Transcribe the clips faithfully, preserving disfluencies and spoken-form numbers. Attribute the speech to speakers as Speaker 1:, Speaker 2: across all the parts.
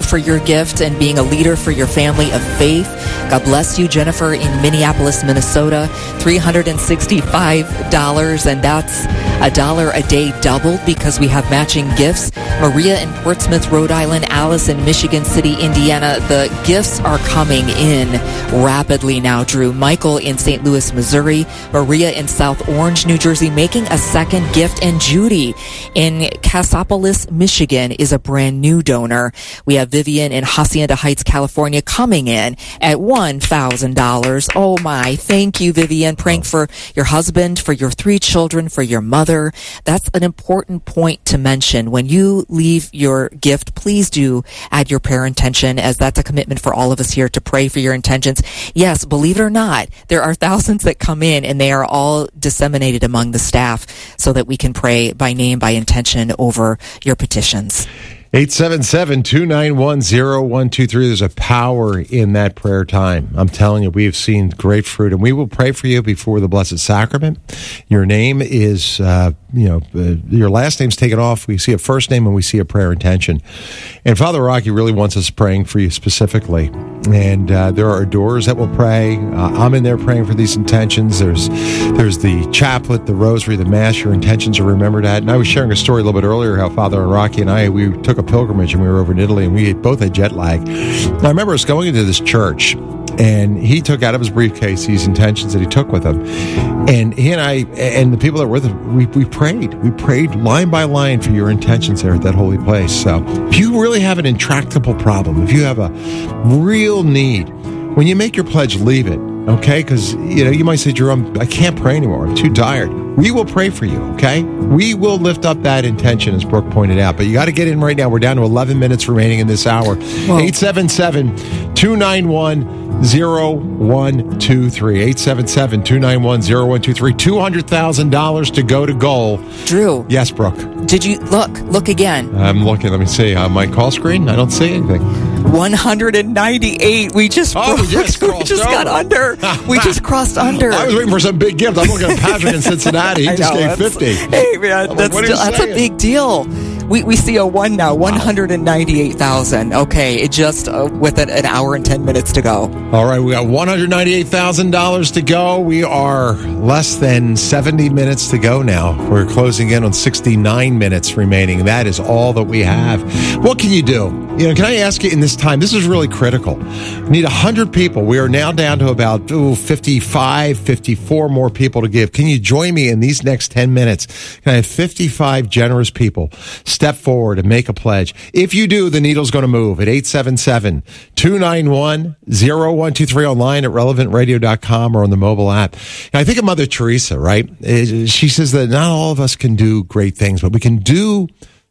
Speaker 1: for your gift and being a leader for your family of faith. God bless you, Jennifer, in Minneapolis, Minnesota. three hundred sixty-five dollars, and that's a dollar a day doubled because we have matching gifts. Maria in Portsmouth, Rhode Island. Alice in Michigan City, Indiana. The gifts are coming in rapidly now, Drew. Michael in Saint Louis, Missouri. Maria in South Orange, New Jersey, making a second gift. And Judy in Cassopolis, Michigan, is a brand new donor. We have Vivian in Hacienda Heights, California, coming in at one thousand dollars. Oh my, thank you, Vivian. Praying for your husband, for your three children, for your mother. That's an important point to mention. When you leave your gift, please do add your prayer intention, as that's a commitment for all of us here to pray for your intentions. Yes, believe it or not, there are thousands that come in, and they are all disseminated among the staff so that we can pray by name, by intention over your petitions.
Speaker 2: eight seven seven, two nine one, zero one two three. There's a power in that prayer time. I'm telling you, we have seen great fruit, and we will pray for you before the Blessed Sacrament. Your name is, uh, you know, uh, your last name's taken off. We see a first name and we see a prayer intention. And Father Rocky really wants us praying for you specifically. And uh, there are doors that will pray. Uh, I'm in there praying for these intentions. There's there's the chaplet, the rosary, the mass. Your intentions are remembered at. And I was sharing a story a little bit earlier how Father Rocky and I, we took a pilgrimage and we were over in Italy, and we both had jet lag. And I remember us going into this church, and he took out of his briefcase these intentions that he took with him. And he and I, and the people that were with him, we, we prayed. We prayed line by line for your intentions there at that holy place. So if you really have an intractable problem, if you have a real need, when you make your pledge, leave it, okay? Because, you know, you might say, Jerome, I can't pray anymore. I'm too tired. We will pray for you, okay? We will lift up that intention, as Brooke pointed out. But you got to get in right now. We're down to eleven minutes remaining in this hour. eight seven seven, two nine one, zero one two three. eight seven seven, two nine one, zero one two three. two hundred thousand dollars to go to goal.
Speaker 1: Drew.
Speaker 2: Yes, Brooke.
Speaker 1: Did you look? Look again.
Speaker 2: I'm looking. Let me see. On my call screen, I don't see anything.
Speaker 1: one hundred ninety-eight. We just
Speaker 2: oh,
Speaker 1: broke.
Speaker 2: we just,
Speaker 1: we just got under. We just crossed under.
Speaker 2: I was waiting for some big gift. I'm looking at Patrick in Cincinnati. He just
Speaker 1: know,
Speaker 2: gave fifty.
Speaker 1: Hey, man, that's,
Speaker 2: like,
Speaker 1: still, that's a big deal. We we see a one now, one hundred ninety-eight thousand. Okay, it just uh, with an, an hour and ten minutes to go.
Speaker 2: All right, we got one hundred ninety-eight thousand dollars to go. We are less than seventy minutes to go now. We're closing in on sixty-nine minutes remaining. That is all that we have. What can you do? You know, can I ask you in this time? This is really critical. We need one hundred people. We are now down to about ooh, fifty-five, fifty-four more people to give. Can you join me in these next ten minutes? Can I have fifty-five generous people step forward and make a pledge? If you do, the needle's going to move at eight seven seven, two nine one, zero one two three, online at relevant radio dot com or on the mobile app. And I think of Mother Teresa, right? She says that not all of us can do great things, but we can do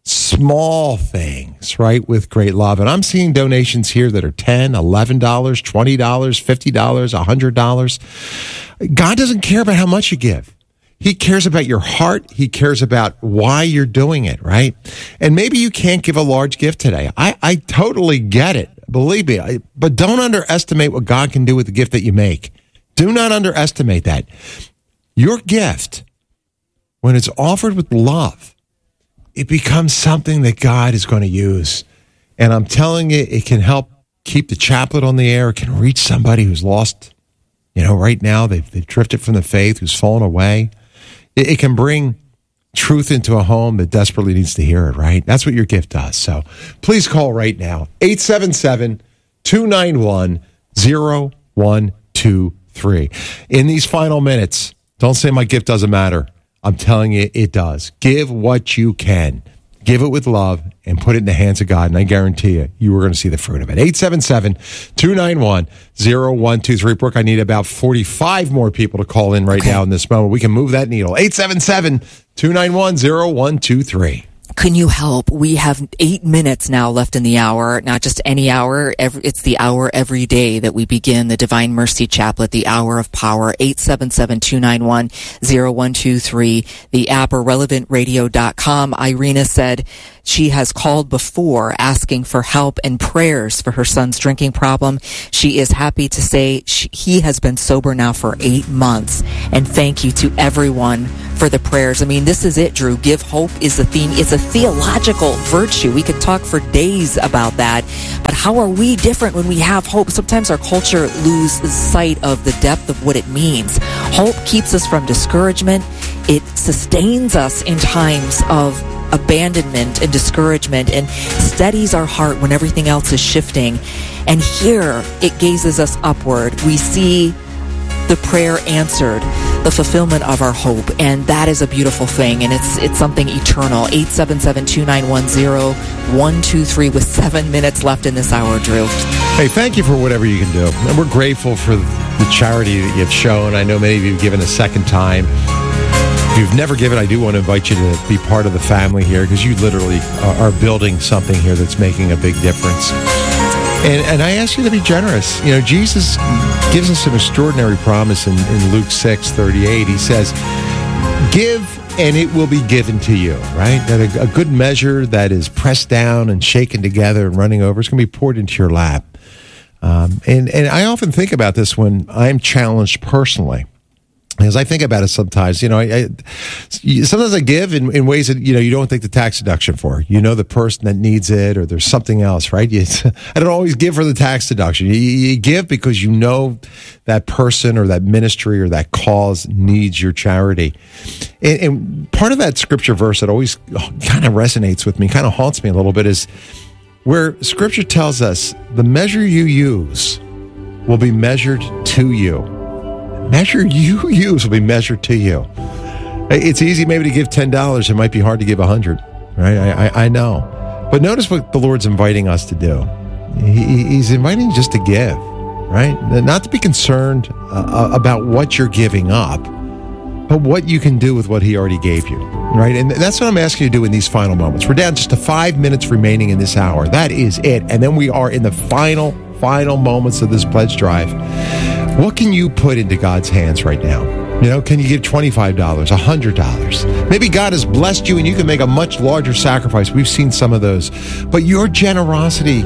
Speaker 2: small things, right, with great love. And I'm seeing donations here that are ten dollars, eleven dollars, twenty dollars, fifty dollars, one hundred dollars. God doesn't care about how much you give. He cares about your heart. He cares about why you're doing it, right? And maybe you can't give a large gift today. I, I totally get it. Believe me. I, but don't underestimate what God can do with the gift that you make. Do not underestimate that. Your gift, when it's offered with love, it becomes something that God is going to use. And I'm telling you, it can help keep the chaplet on the air. It can reach somebody who's lost, you know, right now. They've, they've drifted from the faith, who's fallen away. It, it can bring truth into a home that desperately needs to hear it, right? That's what your gift does. So please call right now, eight seven seven, two nine one, zero one two three. In these final minutes, don't say my gift doesn't matter. I'm telling you, it does. Give what you can. Give it with love and put it in the hands of God, and I guarantee you, you are going to see the fruit of it. eight seven seven, two nine one, zero one two three. Brooke, I need about forty-five more people to call in right okay. now in this moment. We can move that needle. eight seven seven, two nine one, zero one two three.
Speaker 1: Can you help? We have eight minutes now left in the hour, not just any hour. Every, it's the hour every day that we begin the Divine Mercy Chaplet, the hour of power. eight seven seven, two nine one, zero one two three. The app or relevant radio dot com. Irina said She has called before asking for help and prayers for her son's drinking problem. She is happy to say she, he has been sober now for eight months. And thank you to everyone for the prayers. I mean, this is it, Drew. Give hope is the theme. It's a theological virtue. We could talk for days about that. But how are we different when we have hope? Sometimes our culture loses sight of the depth of what it means. Hope keeps us from discouragement. It sustains us in times of abandonment and discouragement and steadies our heart when everything else is shifting. And here it gazes us upward. We see the prayer answered, the fulfillment of our hope, and that is a beautiful thing, and it's it's something eternal. eight seven seven, two nine one, zero one two three with seven minutes left in this hour, Drew.
Speaker 2: Hey, thank you for whatever you can do. And we're grateful for the charity that you've shown. I know many of you have given a second time. If you've never given, I do want to invite you to be part of the family here, because you literally are building something here that's making a big difference. And, and I ask you to be generous. You know, Jesus gives us an extraordinary promise in, in Luke six thirty-eight. He says, give and it will be given to you, right? That a, a good measure that is pressed down and shaken together and running over is going to be poured into your lap. Um, and, and I often think about this when I'm challenged personally. As I think about it sometimes, you know, I, I, sometimes I give in, in ways that, you know, you don't think the tax deduction for. You know the person that needs it, or there's something else, right? You, I don't always give for the tax deduction. You, you give because you know that person or that ministry or that cause needs your charity. And, and part of that scripture verse that always kind of resonates with me, kind of haunts me a little bit, is where scripture tells us the measure you use will be measured to you. Measure you use will be measured to you. It's easy maybe to give ten dollars. It might be hard to give one hundred, right? I, I, I know. But notice what the Lord's inviting us to do. He, he's inviting you just to give, right? Not to be concerned uh, about what you're giving up, but what you can do with what he already gave you, right? And that's what I'm asking you to do in these final moments. We're down just to five minutes remaining in this hour. That is it. And then we are in the final, final moments of this pledge drive. What can you put into God's hands right now? You know, can you give twenty-five dollars, one hundred dollars? Maybe God has blessed you and you can make a much larger sacrifice. We've seen some of those. But your generosity,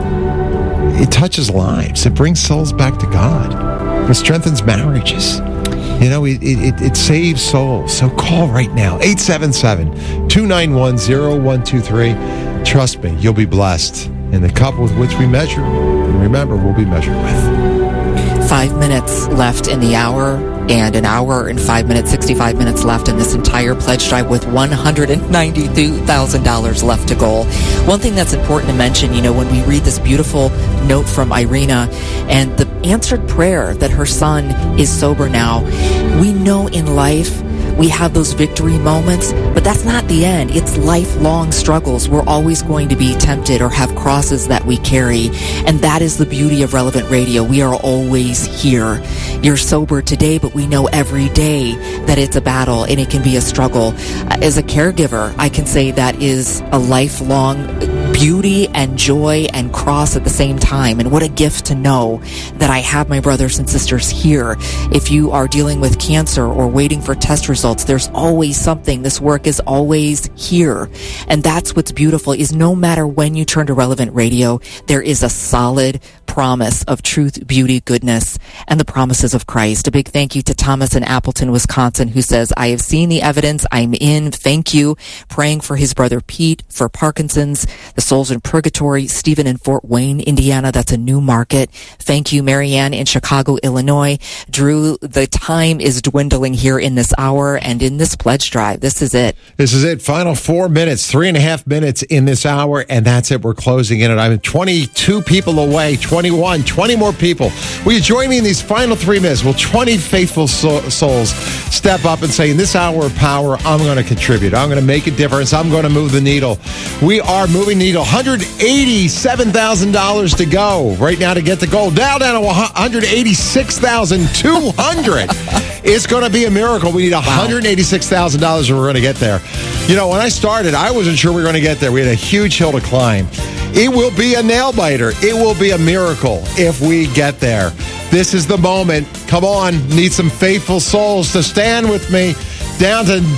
Speaker 2: it touches lives. It brings souls back to God. It strengthens marriages. You know, it, it, it saves souls. So call right now, eight seven seven, two nine one, zero one two three. Trust me, you'll be blessed. In the cup with which we measure, and remember, we'll be measured with.
Speaker 1: Five minutes left in the hour, and an hour and five minutes, sixty-five minutes left in this entire pledge drive with one hundred ninety-two thousand dollars left to go. One thing that's important to mention, you know, when we read this beautiful note from Irina and the answered prayer that her son is sober now, we know in life we have those victory moments, but that's not the end. It's lifelong struggles. We're always going to be tempted or have crosses that we carry. And that is the beauty of Relevant Radio. We are always here. You're sober today, but we know every day that it's a battle and it can be a struggle. As a caregiver, I can say that is a lifelong beauty and joy and cross at the same time. And what a gift to know that I have my brothers and sisters here. If you are dealing with cancer or waiting for test results, there's always something. This work is always here. And that's what's beautiful, is no matter when you turn to Relevant Radio, there is a solid promise of truth, beauty, goodness, and the promises of Christ. A big thank you to Thomas in Appleton, Wisconsin, who says, I have seen the evidence. I'm in. Thank you. Praying for his brother Pete, for Parkinson's, the souls in purgatory. Stephen in Fort Wayne, Indiana. That's a new market. Thank you, Marianne in Chicago, Illinois. Drew, the time is dwindling here in this hour and in this pledge drive. This is it.
Speaker 2: This is it. Final four minutes, three and a half minutes in this hour, and that's it. We're closing in. And I'm twenty-two people away, twenty-one, twenty more people. Will you join me in these final three minutes? Will twenty faithful souls step up and say, in this hour of power, I'm going to contribute. I'm going to make a difference. I'm going to move the needle. We are moving the needle. one hundred eighty-seven thousand dollars to go right now to get the goal. Down, down to one hundred eighty-six thousand two hundred dollars. It's going to be a miracle. We need one hundred eighty-six thousand dollars and we're going to get there. You know, when I started, I wasn't sure we were going to get there. We had a huge hill to climb. It will be a nail biter. It will be a miracle if we get there. This is the moment. Come on. Need some faithful souls to stand with me. Down to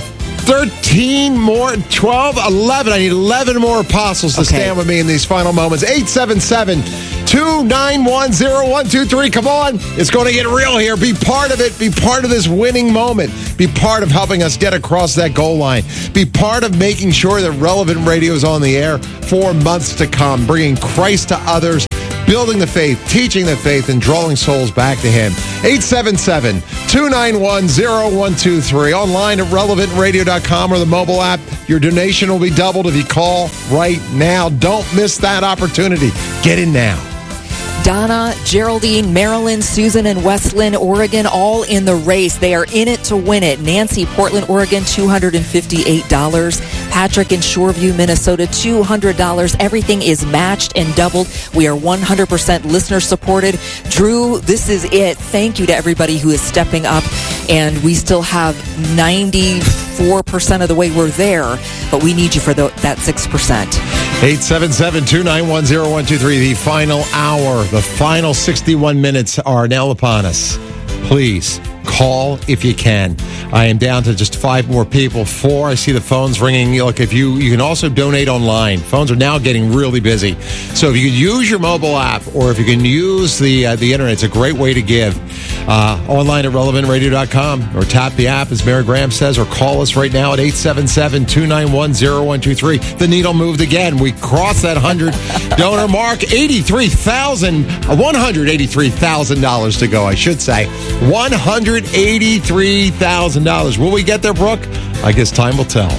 Speaker 2: thirteen more, twelve, eleven. I need eleven more apostles to
Speaker 1: Okay.
Speaker 2: stand with me in these final moments. eight seven seven, two nine one, zero one two three. Come on. It's going to get real here. Be part of it. Be part of this winning moment. Be part of helping us get across that goal line. Be part of making sure that Relevant Radio is on the air for months to come, bringing Christ to others, building the faith, teaching the faith, and drawing souls back to Him. eight seven seven, two nine one, zero one two three. Online at relevant radio dot com or the mobile app. Your donation will be doubled if you call right now. Don't miss that opportunity. Get in now.
Speaker 1: Donna, Geraldine, Marilyn, Susan, and Westland, Oregon, all in the race. They are in it to win it. Nancy, Portland, Oregon, two hundred fifty-eight dollars. Patrick in Shoreview, Minnesota, two hundred dollars. Everything is matched and doubled. We are one hundred percent listener supported. Drew, this is it. Thank you to everybody who is stepping up. And we still have ninety-four percent of the way we're there, but we need you for the, that six percent.
Speaker 2: eight seven seven, two nine one, zero one two three. The final hour, the final sixty-one minutes are now upon us. Please call if you can. I am down to just five more people. Four. I see the phones ringing. Look, if you you can also donate online. Phones are now getting really busy. So if you could use your mobile app or if you can use the uh, the internet, it's a great way to give. Uh, online at relevant radio dot com or tap the app, as Mary Graham says, or call us right now at eight seven seven, two nine one, zero one two three. The needle moved again. We crossed that one hundred donor mark. eighty-three thousand, one hundred eighty-three thousand dollars to go, I should say. one hundred eighty-three thousand dollars. Will we get there, Brooke? I guess time will tell.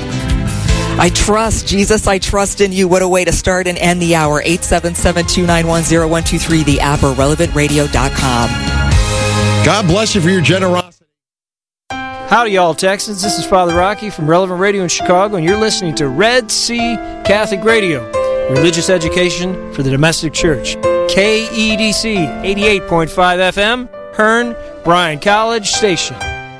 Speaker 1: I trust, Jesus, I trust in you. What a way to start and end the hour. eight seven seven, two nine one, zero one two three, the app, or relevant radio dot com.
Speaker 2: God bless you for your generosity.
Speaker 3: Howdy, y'all Texans. This is Father Rocky from Relevant Radio in Chicago, and you're listening to Red Sea Catholic Radio, religious education for the domestic church. K E D C eighty-eight point five F M, Hearn, Bryan College Station.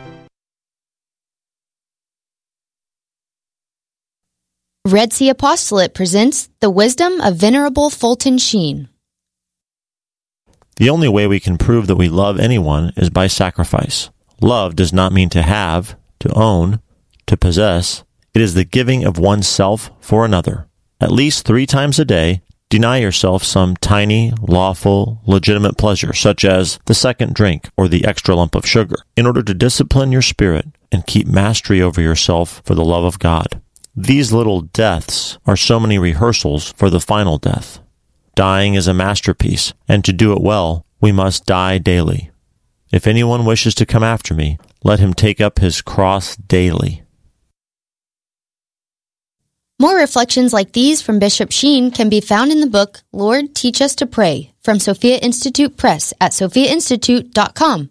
Speaker 4: Red Sea Apostolate presents The Wisdom of Venerable Fulton Sheen.
Speaker 5: The only way we can prove that we love anyone is by sacrifice. Love does not mean to have, to own, to possess. It is the giving of oneself for another. At least three times a day, deny yourself some tiny, lawful, legitimate pleasure, such as the second drink or the extra lump of sugar, in order to discipline your spirit and keep mastery over yourself for the love of God. These little deaths are so many rehearsals for the final death. Dying is a masterpiece, and to do it well, we must die daily. If anyone wishes to come after me, let him take up his cross daily.
Speaker 4: More reflections like these from Bishop Sheen can be found in the book, Lord, Teach Us to Pray, from Sophia Institute Press at sophia institute dot com.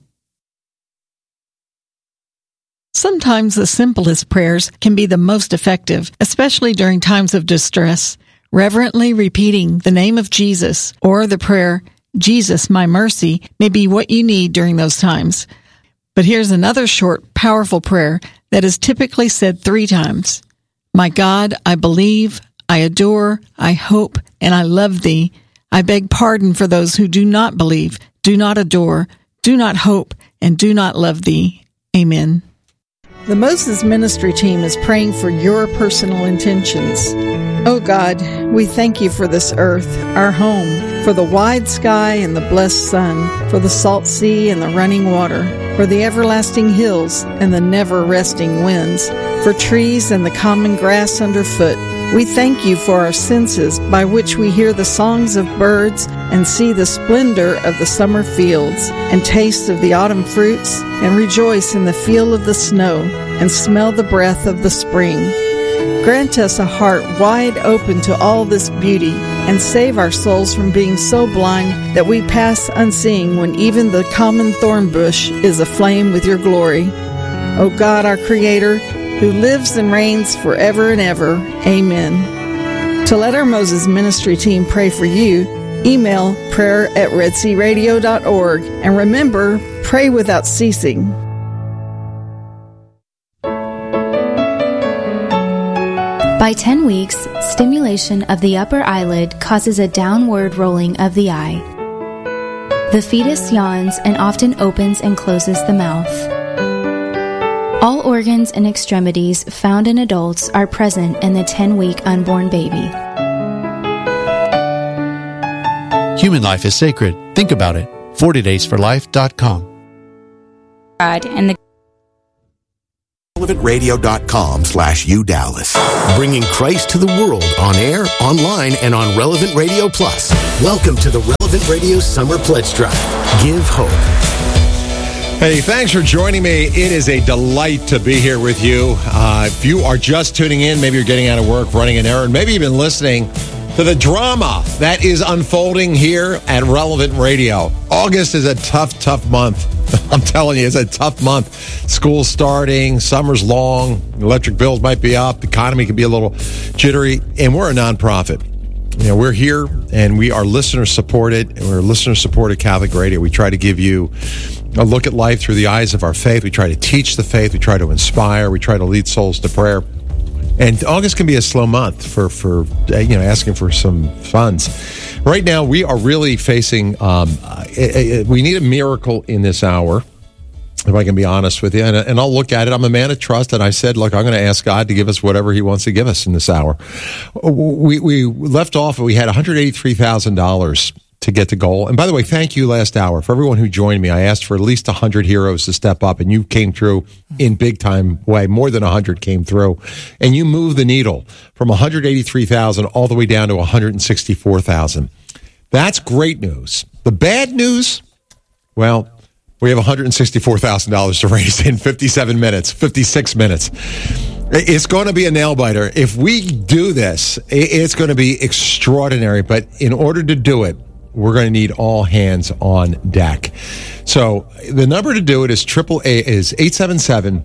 Speaker 6: Sometimes the simplest prayers can be the most effective, especially during times of distress. Reverently repeating the name of Jesus or the prayer, Jesus, my mercy, may be what you need during those times. But here's another short, powerful prayer that is typically said three times. My God, I believe, I adore, I hope, and I love thee. I beg pardon for those who do not believe, do not adore, do not hope, and do not love thee. Amen.
Speaker 7: The Moses Ministry team is praying for your personal intentions. Oh God, we thank you for this earth, our home, for the wide sky and the blessed sun, for the salt sea and the running water, for the everlasting hills and the never-resting winds, for trees and the common grass underfoot. We thank you for our senses by which we hear the songs of birds and see the splendor of the summer fields and taste of the autumn fruits and rejoice in the feel of the snow and smell the breath of the spring. Grant us a heart wide open to all this beauty and save our souls from being so blind that we pass unseeing when even the common thorn bush is aflame with your glory. O God, our Creator, who lives and reigns forever and ever. Amen. To let our Moses Ministry team pray for you, email prayer at red sea radio dot org. And remember, pray without ceasing.
Speaker 8: By ten weeks, stimulation of the upper eyelid causes a downward rolling of the eye. The fetus yawns and often opens and closes the mouth. All organs and extremities found in adults are present in the ten-week unborn baby.
Speaker 9: Human life is sacred. Think about it. forty days for life dot com.
Speaker 10: And the
Speaker 11: relevant radio dot com slash U Dallas. Bringing Christ to the world on air, online, and on Relevant Radio Plus. Welcome to the Relevant Radio Summer Pledge Drive. Give hope.
Speaker 2: Hey, thanks for joining me. It is a delight to be here with you. Uh, if you are just tuning in, maybe you're getting out of work, running an errand, maybe even listening to the drama that is unfolding here at Relevant Radio. August is a tough, tough month. I'm telling you, it's a tough month. School's starting, summer's long, electric bills might be up, the economy can be a little jittery, and we're a nonprofit. You know, we're here, and we are listener-supported, and we're listener-supported Catholic Radio. We try to give you a look at life through the eyes of our faith. We try to teach the faith. We try to inspire. We try to lead souls to prayer. And August can be a slow month for, for you know, asking for some funds. Right now, we are really facing, um, a, a, we need a miracle in this hour, if I can be honest with you. And, and I'll look at it. I'm a man of trust, and I said, look, I'm going to ask God to give us whatever he wants to give us in this hour. We, we left off, we had one hundred eighty-three thousand dollars to get the goal. And by the way, thank you last hour for everyone who joined me. I asked for at least one hundred heroes to step up, and you came through in big time way. More than one hundred came through, and you moved the needle from one hundred eighty-three thousand all the way down to one hundred sixty-four thousand. That's great news. The bad news, well, we have one hundred sixty-four thousand dollars to raise in fifty-seven minutes, fifty-six minutes. It's going to be a nail-biter. If we do this, it's going to be extraordinary. But in order to do it, we're going to need all hands on deck. So the number to do it is triple A is eight seven seven,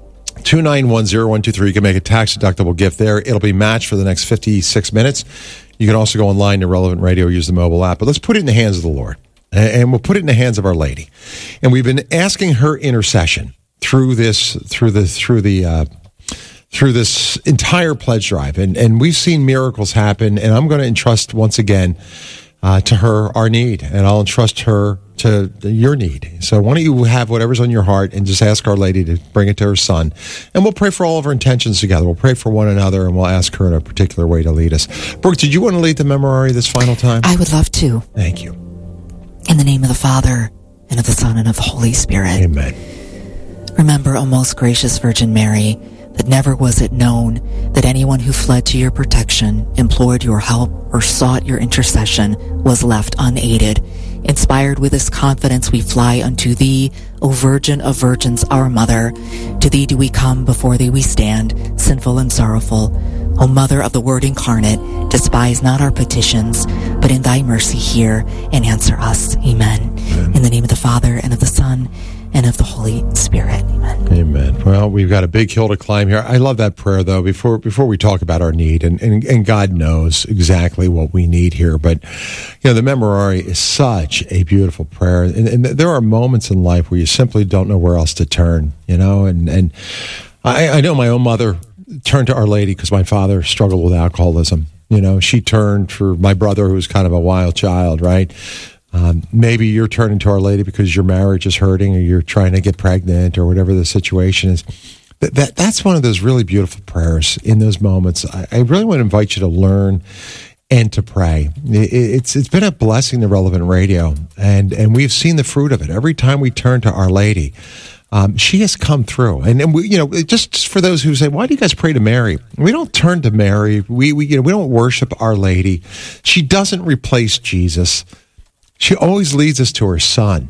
Speaker 2: two nine one, zero one two three. You can make a tax-deductible gift there. It'll be matched for the next fifty-six minutes. You can also go online to Relevant Radio, use the mobile app. But let's put it in the hands of the Lord. And we'll put it in the hands of Our Lady. And we've been asking her intercession through this, through the, through the, uh, through this entire pledge drive. And, and we've seen miracles happen. And I'm going to entrust once again Uh, to her, our need, and I'll entrust her to your need. So why don't you have whatever's on your heart and just ask Our Lady to bring it to her son. And we'll pray for all of our intentions together. We'll pray for one another, and we'll ask her in a particular way to lead us. Brooke, did you want to lead the memorare this final time?
Speaker 1: I would love to.
Speaker 2: Thank you.
Speaker 1: In the name of the Father, and of the Son, and of the Holy Spirit.
Speaker 2: Amen.
Speaker 1: Remember, O most gracious Virgin Mary, that never was it known that anyone who fled to your protection, implored your help, or sought your intercession was left unaided. Inspired with this confidence, we fly unto thee, O Virgin of Virgins, our Mother. To thee do we come, before thee we stand, sinful and sorrowful. O Mother of the Word incarnate, despise not our petitions, but in thy mercy hear and answer us. Amen. Amen. In the name of the Father, and of the Son, and of the Holy Spirit. Amen.
Speaker 2: Amen. Well, we've got a big hill to climb here. I love that prayer, though, before before we talk about our need, and, and, and God knows exactly what we need here. But, you know, the Memorare is such a beautiful prayer. And, and there are moments in life where you simply don't know where else to turn, you know. And, and I, I know my own mother turned to Our Lady because my father struggled with alcoholism. You know, she turned for my brother, who was kind of a wild child, right? Um, maybe you're turning to Our Lady because your marriage is hurting, or you're trying to get pregnant, or whatever the situation is. That, that That's one of those really beautiful prayers in those moments. I, I really want to invite you to learn and to pray. It, it's It's been a blessing to Relevant Radio, and, and we've seen the fruit of it. Every time we turn to Our Lady, um, she has come through. And, and we, you know, just for those who say, why do you guys pray to Mary? We don't turn to Mary. We, we, you know, we don't worship Our Lady. She doesn't replace Jesus. She always leads us to her son.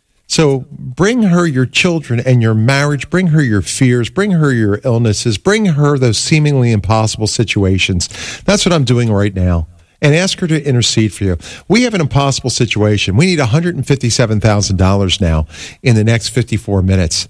Speaker 2: So bring her your children and your marriage. Bring her your fears. Bring her your illnesses. Bring her those seemingly impossible situations. That's what I'm doing right now. And ask her to intercede for you. We have an impossible situation. We need one hundred fifty-seven thousand dollars now in the next fifty-four minutes.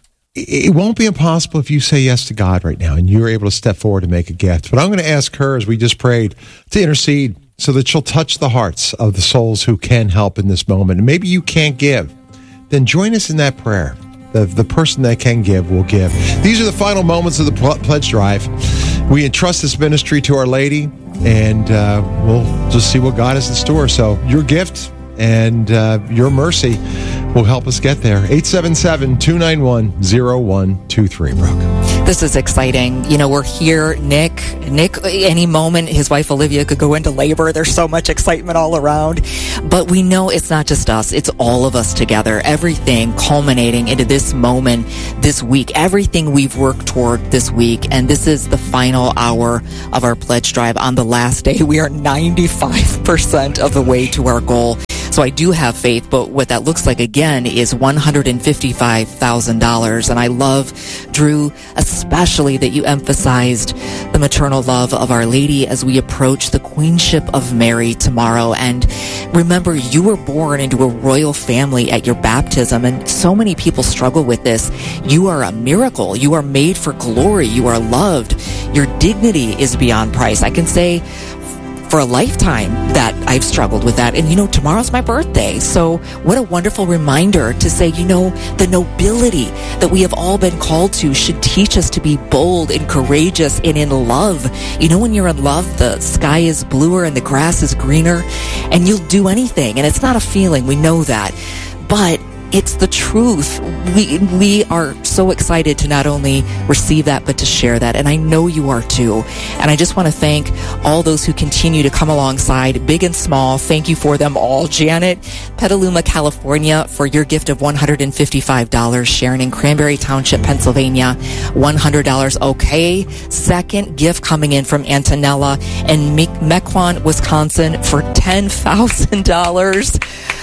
Speaker 2: It won't be impossible if you say yes to God right now and you're able to step forward and make a gift. But I'm going to ask her, as we just prayed, to intercede, so that she'll touch the hearts of the souls who can help in this moment. And maybe you can't give. Then join us in that prayer. The, the person that can give will give. These are the final moments of the pl- pledge drive. We entrust this ministry to Our Lady, and uh, we'll just see what God has in store. So your gift and uh, your mercy will help us get there. eight seven seven, two nine one, zero one two three, Brooke.
Speaker 1: This is exciting. You know, we're here. Nick, Nick, any moment, his wife Olivia could go into labor. There's so much excitement all around. But we know it's not just us. It's all of us together. Everything culminating into this moment this week. Everything we've worked toward this week. And this is the final hour of our pledge drive. On the last day, we are ninety-five percent of the way to our goal. So I do have faith, but what that looks like again is one hundred fifty-five thousand dollars. And I love, Drew, especially that you emphasized the maternal love of Our Lady as we approach the Queenship of Mary tomorrow. And remember, you were born into a royal family at your baptism, and so many people struggle with this. You are a miracle. You are made for glory. You are loved. Your dignity is beyond price. I can say for a lifetime that I've struggled with that. And, you know, tomorrow's my birthday. So what a wonderful reminder to say, you know, the nobility that we have all been called to should teach us to be bold and courageous and in love. You know, when you're in love, the sky is bluer and the grass is greener, and you'll do anything. And it's not a feeling. We know that. But it's the truth. We we are so excited to not only receive that, but to share that. And I know you are too. And I just want to thank all those who continue to come alongside, big and small. Thank you for them all. Janet, Petaluma, California, for your gift of one hundred fifty-five dollars. Sharon in Cranberry Township, Pennsylvania, one hundred dollars. Okay. Second gift coming in from Antonella in Me- Mequon, Wisconsin for ten thousand dollars.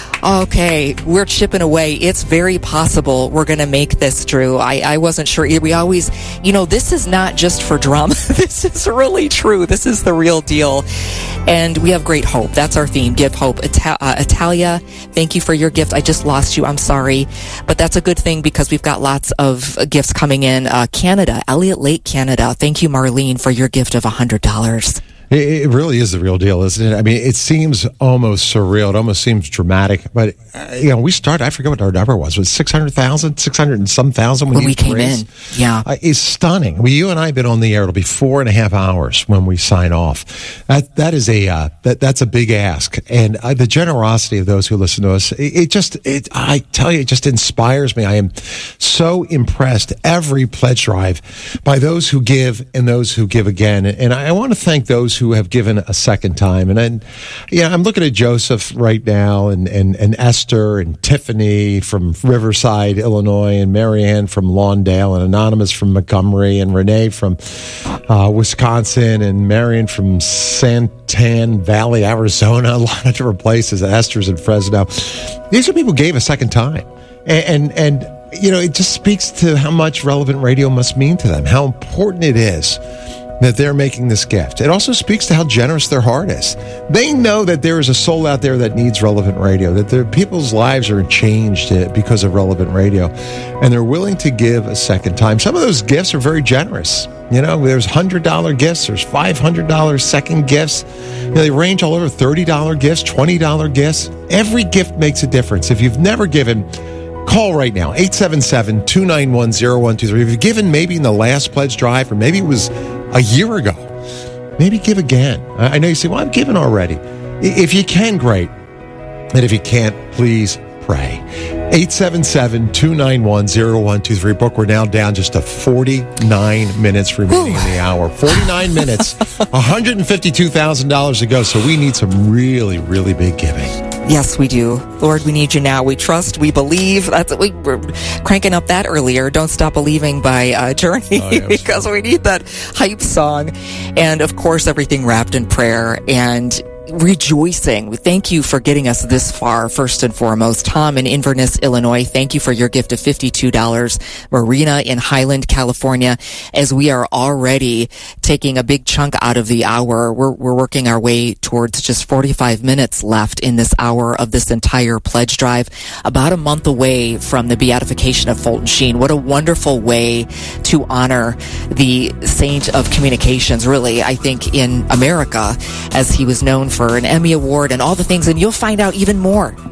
Speaker 1: Okay, we're chipping away. It's very possible we're going to make this, Drew. I, I wasn't sure. We always, you know, this is not just for drama. This is really true. This is the real deal. And we have great hope. That's our theme. Give hope. Ita- uh, Italia, thank you for your gift. I just lost you. I'm sorry. But that's a good thing because we've got lots of gifts coming in. Uh, Canada, Elliott Lake, Canada. Thank you, Marlene, for your gift of one hundred dollars.
Speaker 2: It really is the real deal, isn't it? I mean, it seems almost surreal. It almost seems dramatic. But, uh, you know, we started, I forget what our number was. It was six hundred thousand, six hundred and some thousand when,
Speaker 1: when
Speaker 2: you
Speaker 1: we came
Speaker 2: raised.
Speaker 1: in. Yeah.
Speaker 2: Uh, it's stunning. Well, you and I have been on the air. It'll be four and a half hours when we sign off. That That is a, uh, that that's a big ask. And uh, the generosity of those who listen to us, it, it just, it, I tell you, it just inspires me. I am so impressed every pledge drive by those who give and those who give again. And I, I want to thank those who have given a second time. And then, yeah, I'm looking at Joseph right now, and, and, and Esther and Tiffany from Riverside, Illinois, and Marianne from Lawndale, and Anonymous from Montgomery, and Renee from uh, Wisconsin, and Marion from Santan Valley, Arizona, a lot of different places. Esther's in Fresno. These are people who gave a second time. And, and, and you know, it just speaks to how much Relevant Radio must mean to them, how important it is that they're making this gift. It also speaks to how generous their heart is. They know that there is a soul out there that needs Relevant Radio, that their people's lives are changed because of Relevant Radio, and they're willing to give a second time. Some of those gifts are very generous. You know, there's one hundred dollars gifts, there's five hundred dollars second gifts. You know, they range all over thirty dollars gifts, twenty dollars gifts. Every gift makes a difference. If you've never given, call right now, eight seven seven, two nine one, zero one two three. If you've given maybe in the last pledge drive, or maybe it was a year ago, maybe give again. I know you say, well, I'm giving already. If you can, great. And if you can't, please pray. eight seven seven, two nine one, zero one two three. Brooke, we're now down just to forty-nine minutes remaining Ooh. in the hour. forty-nine minutes, one hundred fifty-two thousand dollars to go. So we need some really, really big giving.
Speaker 1: Yes, we do. Lord, we need you now. We trust, we believe. That's we were cranking up that earlier. Don't Stop Believing by uh, Journey, oh, yeah, because we need that hype song. And of course, everything wrapped in prayer and rejoicing. Thank you for getting us this far, first and foremost. Tom in Inverness, Illinois, thank you for your gift of fifty-two dollars. Marina in Highland, California, as we are already taking a big chunk out of the hour. We're, we're working our way towards just forty-five minutes left in this hour of this entire pledge drive, about a month away from the beatification of Fulton Sheen. What a wonderful way to honor the saint of communications, really, I think, in America, as he was known for an Emmy Award and all the things, and you'll find out even more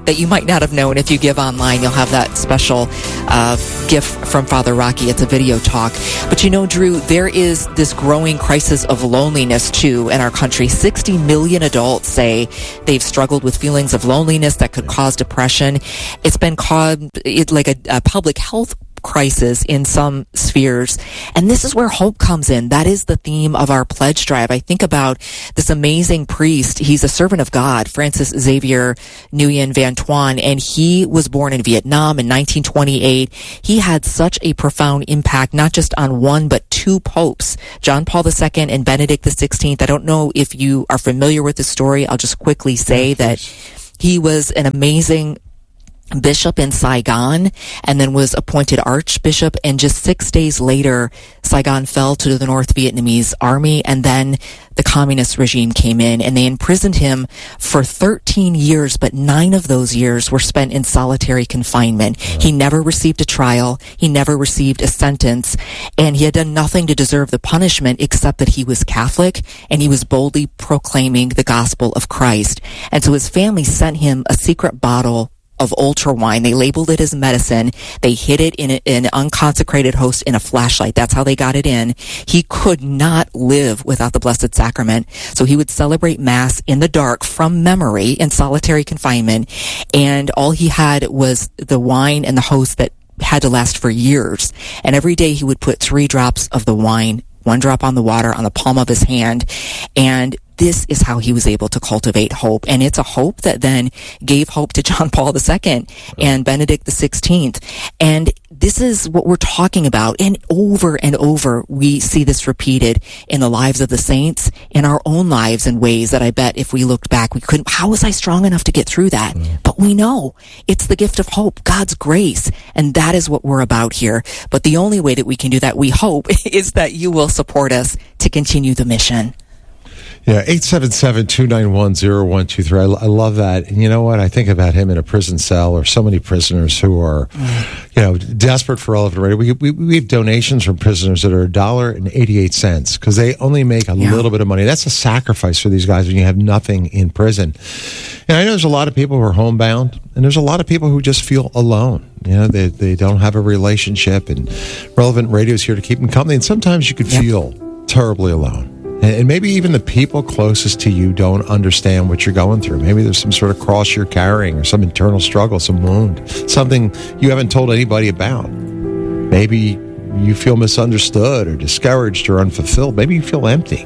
Speaker 1: that you might not have known. If you give online, you'll have that special uh, gift from Father Rocky. It's a video talk. But you know, Drew, there is this growing crisis of loneliness, too, in our country. sixty million adults say they've struggled with feelings of loneliness that could cause depression. It's been called it, like a, a public health crisis in some spheres. And this is where hope comes in. That is the theme of our pledge drive. I think about this amazing priest. He's a servant of God, Francis Xavier Nguyen Van Thuan, and he was born in Vietnam in nineteen twenty-eight. He had such a profound impact, not just on one, but two popes, John Paul the Second and Benedict the sixteenth. I don't know if you are familiar with the story. I'll just quickly say that he was an amazing bishop in Saigon and then was appointed archbishop, and just six days later Saigon fell to the North Vietnamese army, and then the communist regime came in and they imprisoned him for thirteen years, but nine of those years were spent in solitary confinement. He never received a trial, he never received a sentence, and he had done nothing to deserve the punishment except that he was Catholic and he was boldly proclaiming the gospel of Christ. And so his family sent him a secret bottle of ultra wine. They labeled it as medicine. They hid it in, a, in an unconsecrated host in a flashlight. That's how they got it in. He could not live without the Blessed Sacrament. So he would celebrate Mass in the dark from memory in solitary confinement. And all he had was the wine and the host that had to last for years. And every day he would put three drops of the wine, one drop on the water, on the palm of his hand. And this is how he was able to cultivate hope. And it's a hope that then gave hope to John Paul the Second and Benedict the sixteenth. And this is what we're talking about. And over and over, we see this repeated in the lives of the saints, in our own lives, in ways that I bet if we looked back, we couldn't. How was I strong enough to get through that? Mm. But we know it's the gift of hope, God's grace. And that is what we're about here. But the only way that we can do that, we hope, is that you will support us to continue the mission.
Speaker 2: Yeah, eight seven seven, two nine one, zero one two three. I, I love that. And you know what? I think about him in a prison cell, or so many prisoners who are, you know, desperate for Relevant Radio. We, we, we have donations from prisoners that are a dollar and eighty-eight cents because they only make a yeah. little bit of money. That's a sacrifice for these guys when you have nothing in prison. And I know there's a lot of people who are homebound, and there's a lot of people who just feel alone. You know, they, they don't have a relationship, and Relevant Radio is here to keep them company. And sometimes you could yep. feel terribly alone. And maybe even the people closest to you don't understand what you're going through. Maybe there's some sort of cross you're carrying, or some internal struggle, some wound, something you haven't told anybody about. Maybe you feel misunderstood or discouraged or unfulfilled. Maybe you feel empty.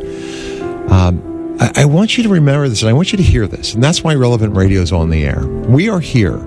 Speaker 2: Um, I, I want you to remember this, and I want you to hear this. And that's why Relevant Radio is on the air. We are here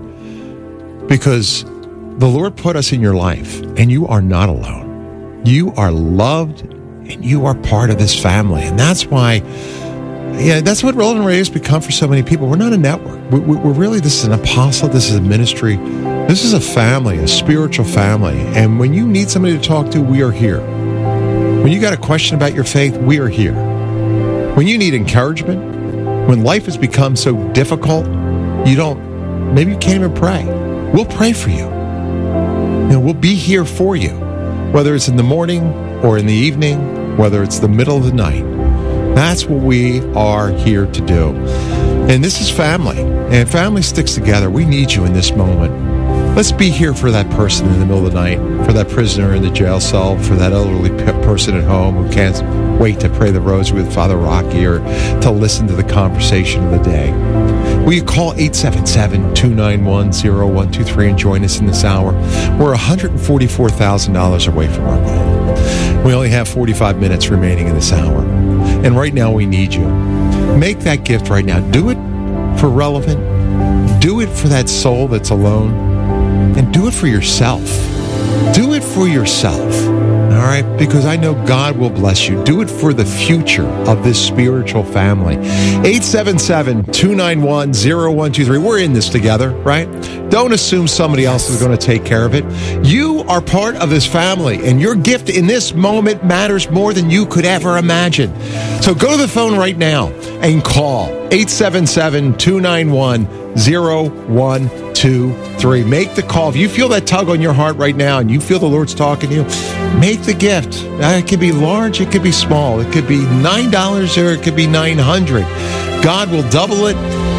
Speaker 2: because the Lord put us in your life, and you are not alone. You are loved, and you are part of this family. And that's why, yeah, that's what Relevant Radio has become for so many people. We're not a network. We, we, we're really, this is an apostle. This is a ministry. This is a family, a spiritual family. And when you need somebody to talk to, we are here. When you got a question about your faith, we are here. When you need encouragement, when life has become so difficult, you don't, maybe you can't even pray. We'll pray for you. You know, we'll be here for you, whether it's in the morning or in the evening, whether it's the middle of the night. That's what we are here to do. And this is family. And family sticks together. We need you in this moment. Let's be here for that person in the middle of the night, for that prisoner in the jail cell, for that elderly person at home who can't wait to pray the rosary with Father Rocky or to listen to the conversation of the day. Will you call eight seven seven, two nine one, zero one two three and join us in this hour? We're one hundred forty-four thousand dollars away from our goal. We only have forty-five minutes remaining in this hour. And right now we need you. Make that gift right now. Do it for Relevant. Do it for that soul that's alone. And do it for yourself. Do it for yourself. All right? Because I know God will bless you. Do it for the future of this spiritual family. eight seven seven, two nine one, zero one two three. We're in this together, right? Don't assume somebody else is going to take care of it. You are part of this family, and your gift in this moment matters more than you could ever imagine. So go to the phone right now and call eight seven seven, two nine one, zero one two three. Make the call. If you feel that tug on your heart right now and you feel the Lord's talking to you, make the gift. It could be large, it could be small. It could be nine dollars or it could be nine hundred dollars. God will double it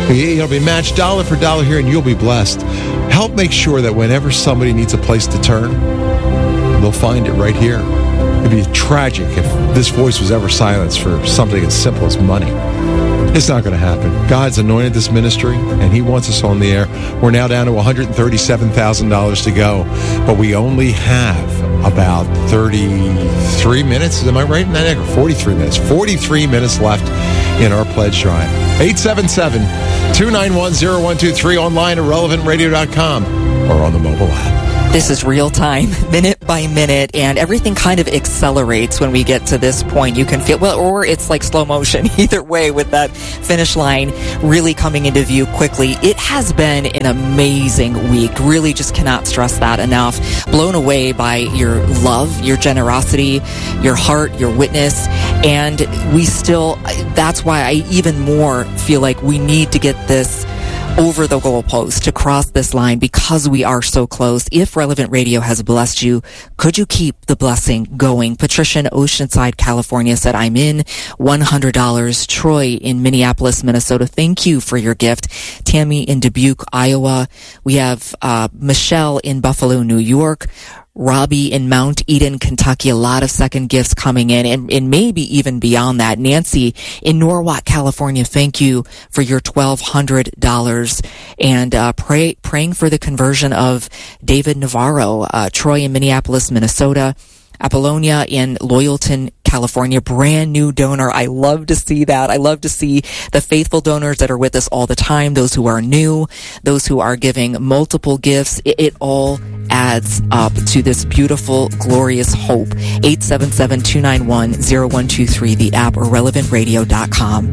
Speaker 2: It'll be matched dollar for dollar here, and you'll be blessed. Help make sure that whenever somebody needs a place to turn, they'll find it right here. It'd be tragic if this voice was ever silenced for something as simple as money. It's not going to happen. God's anointed this ministry, and He wants us on the air. We're now down to one hundred thirty-seven thousand dollars to go, but we only have about thirty-three minutes. Am I right in that? Or forty-three minutes. forty-three minutes left in our pledge drive. eight seven seven, two nine one, zero one two three, online at relevant radio dot com or on the mobile app.
Speaker 1: This is real time, minute by minute, and everything kind of accelerates when we get to this point. You can feel, well, or it's like slow motion. Either way, with that finish line really coming into view quickly. It has been an amazing week. Really just cannot stress that enough. Blown away by your love, your generosity, your heart, your witness, and we still, that's why I even more feel like we need to get this over the goalpost, to cross this line, because we are so close. If Relevant Radio has blessed you, could you keep the blessing going? Patricia in Oceanside, California said, I'm in one hundred dollars. Troy in Minneapolis, Minnesota, thank you for your gift. Tammy in Dubuque, Iowa. We have uh, Michelle in Buffalo, New York. Robbie in Mount Eden, Kentucky, a lot of second gifts coming in, and, and maybe even beyond that. Nancy in Norwalk, California, thank you for your twelve hundred dollars. And uh, pray, praying for the conversion of David Navarro. Uh, Troy in Minneapolis, Minnesota. Apollonia in Loyalton, California, brand new donor. I love to see that. I love to see the faithful donors that are with us all the time, those who are new, those who are giving multiple gifts. It, it all adds up to this beautiful, glorious hope. eight seven seven, two nine one, zero one two three, the app, or relevant radio dot com.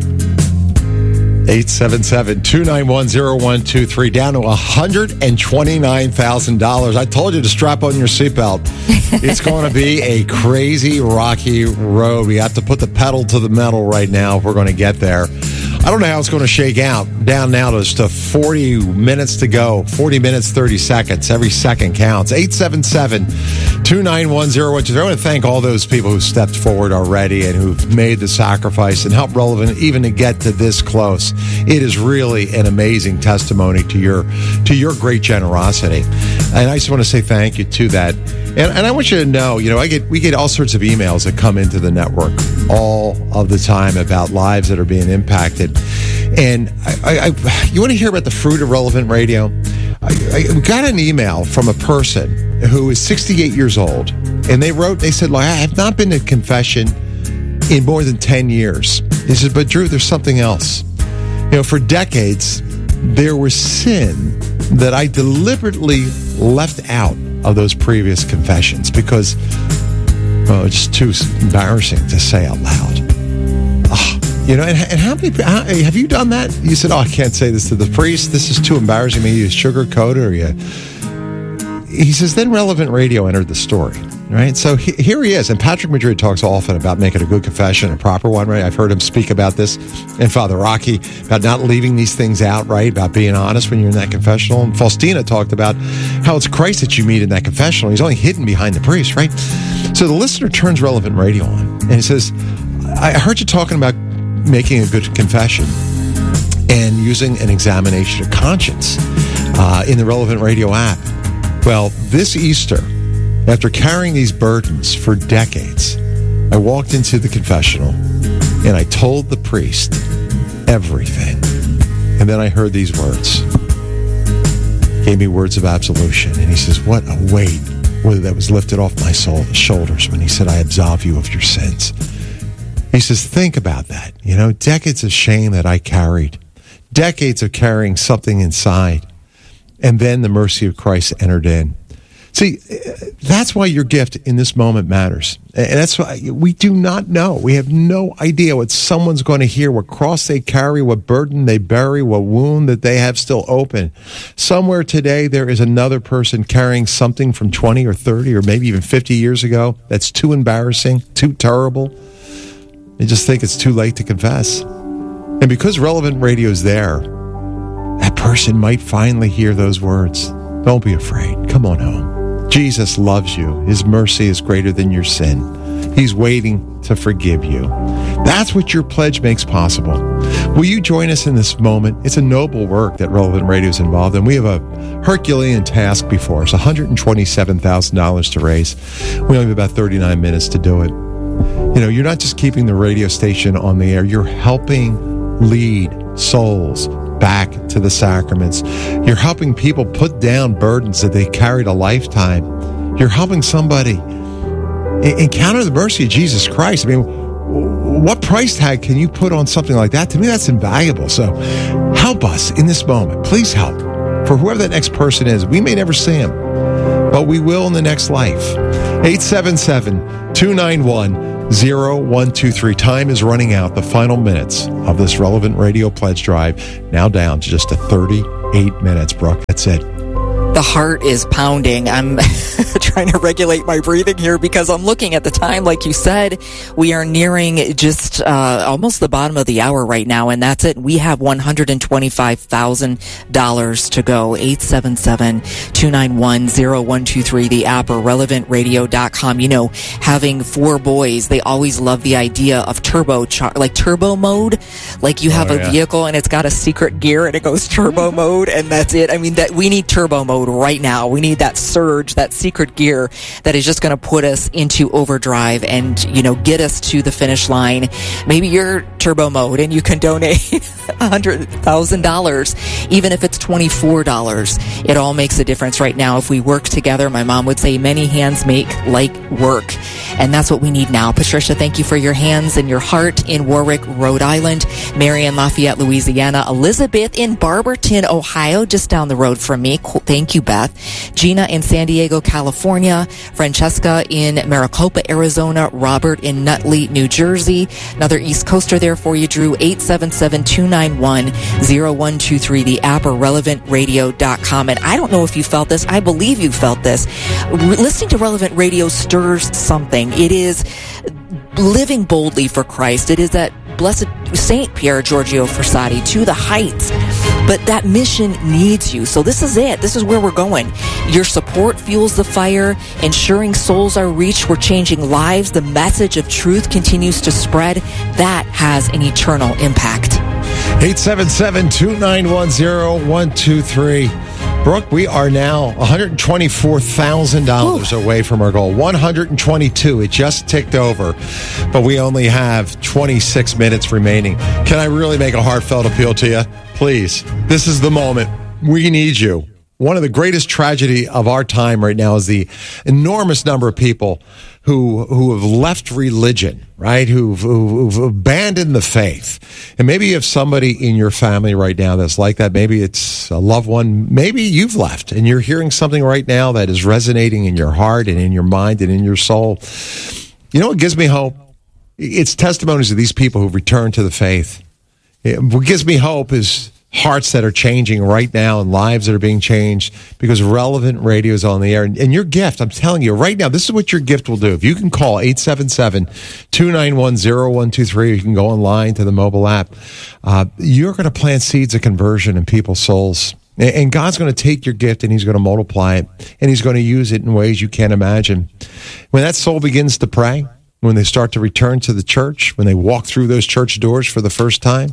Speaker 2: eight seven seven, two nine one, zero one two three, down to one hundred twenty-nine thousand dollars. I told you to strap on your seatbelt. It's going to be a crazy, rocky road. We have to put the pedal to the metal right now if we're going to get there. I don't know how it's going to shake out. Down now to just forty minutes to go. forty minutes, thirty seconds. Every second counts. eight seven seven, two nine one, zero one two three. I want to thank all those people who stepped forward already and who've made the sacrifice and helped Relevant even to get to this close. It is really an amazing testimony to your to your great generosity. And I just want to say thank you to that. And, and I want you to know, you know, I get we get all sorts of emails that come into the network all of the time about lives that are being impacted. And I, I, you want to hear about the fruit of Relevant Radio? I, I got an email from a person who is sixty-eight years old, and they wrote, they said, "Like, I have not been to confession in more than ten years. He said, but Drew, there's something else. You know, for decades, there was sin that I deliberately left out of those previous confessions because, well, it's too embarrassing to say out loud." Oh, you know, and, and how many, how, have you done that? You said, "Oh, I can't say this to the priest. This is too embarrassing. Maybe you sugarcoat it or you..." He says, then Relevant Radio entered the story, right? So he, here he is. And Patrick Madrid talks often about making a good confession, a proper one, right? I've heard him speak about this. And Father Rocky, about not leaving these things out, right? About being honest when you're in that confessional. And Faustina talked about how it's Christ that you meet in that confessional. He's only hidden behind the priest, right? So the listener turns Relevant Radio on. And he says, I heard you talking about making a good confession and using an examination of conscience uh, in the Relevant Radio app. Well, this Easter, after carrying these burdens for decades, I walked into the confessional and I told the priest everything. And then I heard these words. Gave me words of absolution. And he says, what a weight that was lifted off my soul, shoulders when he said, I absolve you of your sins. He says, think about that. You know, decades of shame that I carried. Decades of carrying something inside. And then the mercy of Christ entered in. See, that's why your gift in this moment matters. And that's why we do not know. We have no idea what someone's going to hear, what cross they carry, what burden they bury, what wound that they have still open. Somewhere today, there is another person carrying something from twenty or thirty or maybe even fifty years ago that's too embarrassing, too terrible. They just think it's too late to confess. And because Relevant Radio is there, that person might finally hear those words. Don't be afraid. Come on home. Jesus loves you. His mercy is greater than your sin. He's waiting to forgive you. That's what your pledge makes possible. Will you join us in this moment? It's a noble work that Relevant Radio is involved in. We have a Herculean task before us, one hundred twenty-seven thousand dollars to raise. We only have about thirty-nine minutes to do it. You know, you're not just keeping the radio station on the air, you're helping lead souls back to the sacraments. You're helping people put down burdens that they carried a lifetime. You're helping somebody encounter the mercy of Jesus Christ. I mean, what price tag can you put on something like that? To me, that's invaluable. So help us in this moment. Please help. For whoever that next person is, we may never see him, but we will in the next life. eight seven seven, two nine one, zero one two three. Time is running out. The final minutes of this Relevant Radio Pledge Drive now down to just a thirty-eight minutes, Brooke. That's it.
Speaker 1: The heart is pounding. I'm trying to regulate my breathing here because I'm looking at the time. Like you said, we are nearing just uh, almost the bottom of the hour right now, and that's it. We have one hundred twenty-five thousand dollars to go. eight seven seven, two nine one, zero one two three, the app, or relevant radio dot com. You know, having four boys, they always love the idea of turbo, char- like turbo mode. Like you have oh, a yeah. vehicle and it's got a secret gear and it goes turbo mode, and that's it. I mean, that we need turbo mode right now. We need that surge, that secret gear that is just going to put us into overdrive and, you know, get us to the finish line. Maybe you're turbo mode and you can donate one hundred thousand dollars, even if it's twenty-four dollars. It all makes a difference right now. If we work together, my mom would say, many hands make light work. And that's what we need now. Patricia, thank you for your hands and your heart in Warwick, Rhode Island. Mary in Lafayette, Louisiana. Elizabeth in Barberton, Ohio, just down the road from me. Thank you, Beth. Gina in San Diego, California. Francesca in Maricopa, Arizona. Robert in Nutley, New Jersey. Another East Coaster there for you, Drew. eight seven seven, two nine one, zero one two three, the app, or relevant radio dot com. And I don't know if you felt this. I believe you felt this. Re- listening to Relevant Radio stirs something. It is living boldly for Christ. It is that blessed Saint Pier Giorgio Frassati, to the heights. But that mission needs you. So this is it. This is where we're going. Your support fuels the fire, ensuring souls are reached. We're changing lives. The message of truth continues to spread. That has an eternal impact.
Speaker 2: eight seven seven, two nine one, zero one two three. Brooke, we are now one hundred twenty-four thousand dollars Ooh. away from our goal. one hundred twenty-two. It just ticked over, but we only have twenty-six minutes remaining. Can I really make a heartfelt appeal to you? Please, this is the moment. We need you. One of the greatest tragedy of our time right now is the enormous number of people who who have left religion, right? Who've, who've abandoned the faith. And maybe you have somebody in your family right now that's like that. Maybe it's a loved one. Maybe you've left and you're hearing something right now that is resonating in your heart and in your mind and in your soul. You know what gives me hope? It's testimonies of these people who've returned to the faith. What gives me hope is hearts that are changing right now and lives that are being changed because Relevant Radio is on the air. And your gift, I'm telling you right now, this is what your gift will do. If you can call eight seven seven, two nine one, zero one two three, you can go online to the mobile app. Uh, you're going to plant seeds of conversion in people's souls. And God's going to take your gift and he's going to multiply it. And he's going to use it in ways you can't imagine. When that soul begins to pray, when they start to return to the church, when they walk through those church doors for the first time,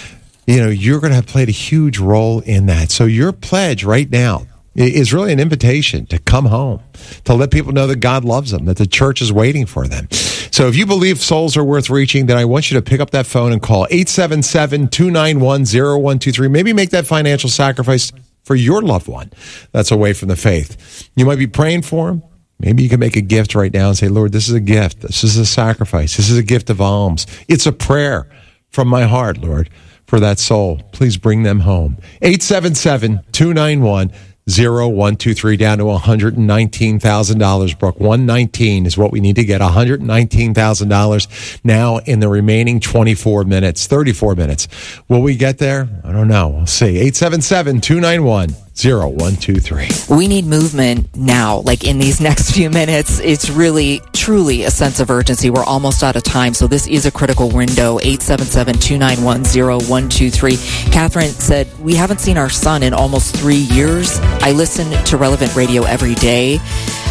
Speaker 2: you know, you're going to have played a huge role in that. So your pledge right now is really an invitation to come home, to let people know that God loves them, that the church is waiting for them. So if you believe souls are worth reaching, then I want you to pick up that phone and call eight seven seven, two nine one, zero one two three. Maybe make that financial sacrifice for your loved one that's away from the faith. You might be praying for them. Maybe you can make a gift right now and say, Lord, this is a gift. This is a sacrifice. This is a gift of alms. It's a prayer from my heart, Lord, for that soul. Please bring them home. eight seven seven, two nine one, zero one two three, down to one hundred nineteen thousand dollars, Brooke. one hundred nineteen is what we need to get. one hundred nineteen thousand dollars now in the remaining twenty-four minutes, thirty-four minutes. Will we get there? I don't know. We'll see. eight seven seven, two nine one, zero one two three.
Speaker 1: We need movement now, like in these next few minutes. It's really, truly a sense of urgency. We're almost out of time, so this is a critical window. eight seven seven, two nine one, zero one two three. Catherine said, we haven't seen our son in almost three years. I listen to Relevant Radio every day.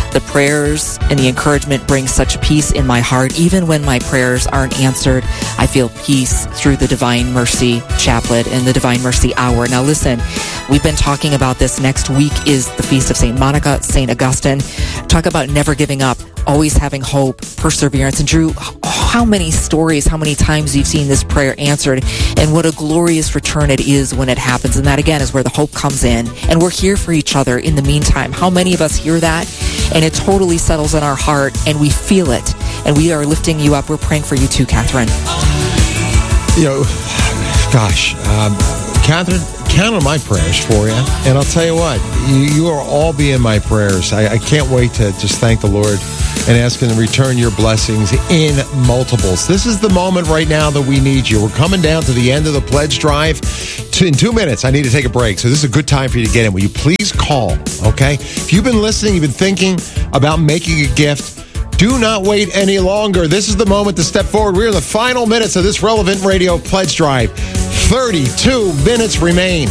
Speaker 1: The prayers and the encouragement bring such peace in my heart. Even when my prayers aren't answered, I feel peace through the Divine Mercy Chaplet and the Divine Mercy Hour. Now listen, we've been talking about this. Next week is the Feast of Saint Monica, Saint Augustine. Talk about never giving up, always having hope, perseverance. And Drew, how many stories, how many times you've seen this prayer answered, and what a glorious return it is when it happens. And that, again, is where the hope comes in. And we're here for each other in the meantime. How many of us hear that? And it totally settles in our heart, and we feel it. And we are lifting you up. We're praying for you too, Catherine.
Speaker 2: You know, gosh, um, Catherine, count on my prayers for you. And I'll tell you what, you, you are all being my prayers. I, I can't wait to just thank the Lord and ask Him to return your blessings in multiples. This is the moment right now that we need you. We're coming down to the end of the pledge drive. In two minutes, I need to take a break. So this is a good time for you to get in. Will you please call, okay? If you've been listening, you've been thinking about making a gift, do not wait any longer. This is the moment to step forward. We're in the final minutes of this Relevant Radio pledge drive. thirty-two minutes remain.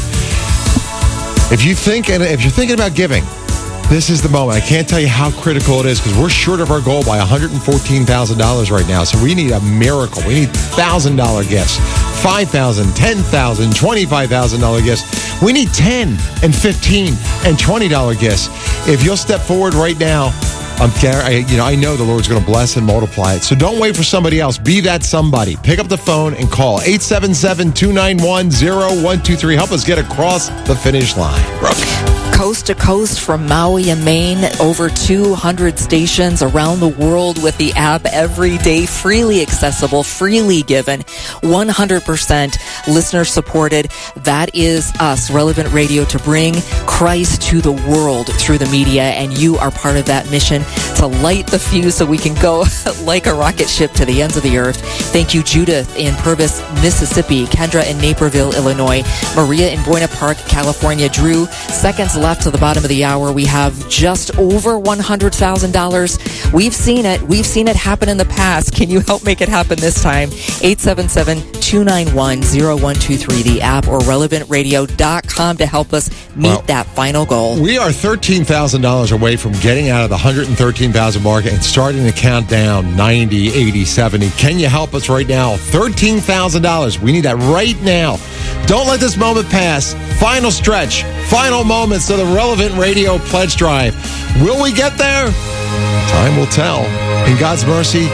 Speaker 2: If you think, and if you're thinking about giving, this is the moment. I can't tell you how critical it is because we're short of our goal by one hundred fourteen thousand dollars right now. So we need a miracle. We need one thousand dollars gifts, five thousand dollars, ten thousand dollars, twenty-five thousand dollars gifts. We need ten and fifteen and twenty dollars gifts. If you'll step forward right now, I'm, I, you know, I know the Lord's going to bless and multiply it. So don't wait for somebody else. Be that somebody. Pick up the phone and call eight seven seven, two nine one, zero one two three. Help us get across the finish line. Brooke.
Speaker 1: Coast to coast from Maui and Maine, over two hundred stations around the world with the app every day, freely accessible, freely given, one hundred percent listener supported. That is us, Relevant Radio, to bring Christ to the world through the media, and you are part of that mission to light the fuse so we can go like a rocket ship to the ends of the earth. Thank you, Judith in Purvis, Mississippi, Kendra in Naperville, Illinois, Maria in Buena Park, California, Drew, seconds left to the bottom of the hour. We have just over one hundred thousand dollars. We've seen it. We've seen it happen in the past. Can you help make it happen this time? eight seven seven, two nine one, zero one two three, the app, or relevant radio dot com to help us meet well, that final goal.
Speaker 2: We are thirteen thousand dollars away from getting out of the one hundred thirteen thousand mark and starting to count down ninety, eighty, seventy. Can you help us right now? thirteen thousand dollars. We need that right now. Don't let this moment pass. Final stretch. Final moments of the Relevant Radio Pledge Drive. Will we get there? Time will tell. In God's mercy.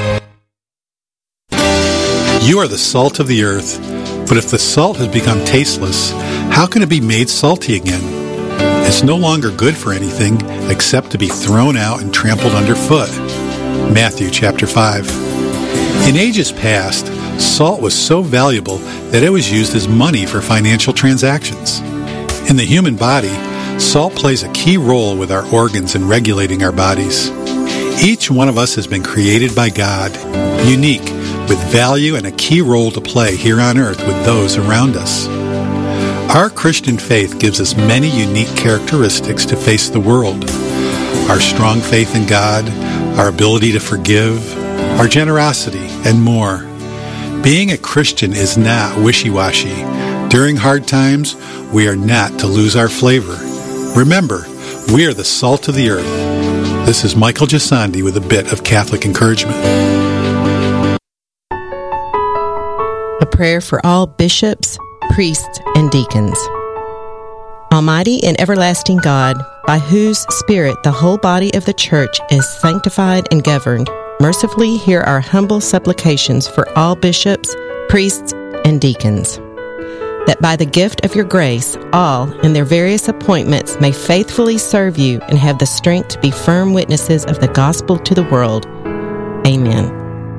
Speaker 9: You are the salt of the earth. But if the salt has become tasteless, how can it be made salty again? It's no longer good for anything except to be thrown out and trampled underfoot. Matthew chapter five. In ages past, salt was so valuable that it was used as money for financial transactions. In the human body, salt plays a key role with our organs in regulating our bodies. Each one of us has been created by God, unique, with value and a key role to play here on earth with those around us. Our Christian faith gives us many unique characteristics to face the world. Our strong faith in God, our ability to forgive, our generosity, and more. Being a Christian is not wishy-washy. During hard times, we are not to lose our flavor. Remember, we are the salt of the earth. This is Michael Gisandi with a bit of Catholic encouragement.
Speaker 12: A prayer for all bishops, priests, and deacons. Almighty and everlasting God, by whose Spirit the whole body of the Church is sanctified and governed, mercifully hear our humble supplications for all bishops, priests, and deacons, that by the gift of your grace, all in their various appointments may faithfully serve you and have the strength to be firm witnesses of the gospel to the world. Amen.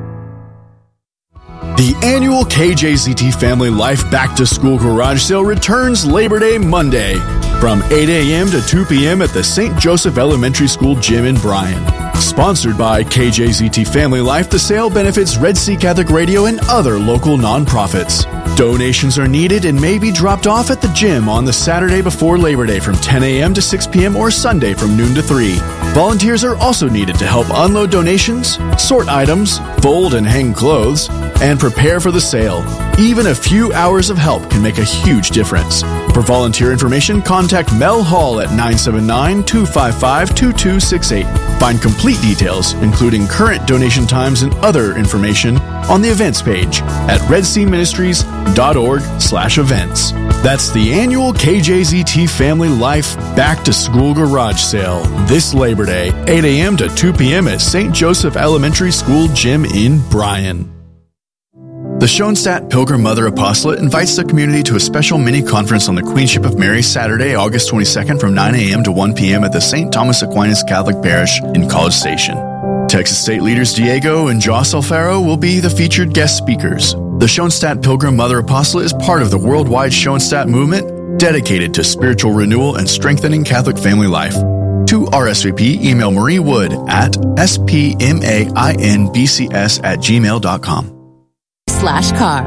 Speaker 13: The annual K J Z T Family Life Back to School Garage Sale returns Labor Day Monday from eight a.m. to two p.m. at the Saint Joseph Elementary School Gym in Bryan. Sponsored by K J Z T Family Life, the sale benefits Red Sea Catholic Radio and other local nonprofits. Donations are needed and may be dropped off at the gym on the Saturday before Labor Day from ten a.m. to six p.m. or Sunday from noon to three. Volunteers are also needed to help unload donations, sort items, fold and hang clothes, and prepare for the sale. Even a few hours of help can make a huge difference. For volunteer information, contact Mel Hall at nine seven nine, two five five, two two six eight. Find complete details, including current donation times and other information, on the events page at red sea ministries dot org slash events. That's the annual K J Z T Family Life Back to School Garage Sale this Labor Day, eight a.m. to two p.m. at Saint Joseph Elementary School Gym in Bryan. The Schoenstatt Pilgrim Mother Apostolate invites the community to a special mini-conference on the Queenship of Mary Saturday, August twenty-second from nine a.m. to one p.m. at the Saint Thomas Aquinas Catholic Parish in College Station. Texas State leaders Diego and Joss Alfaro will be the featured guest speakers. The Schoenstatt Pilgrim Mother Apostolate is part of the worldwide Schoenstatt movement dedicated to spiritual renewal and strengthening Catholic family life. To R S V P, email Marie Wood at spmainbcs at gmail dot com.
Speaker 14: Slash car.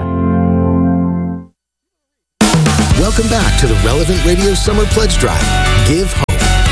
Speaker 11: Welcome back to the Relevant Radio Summer Pledge Drive. Give hope.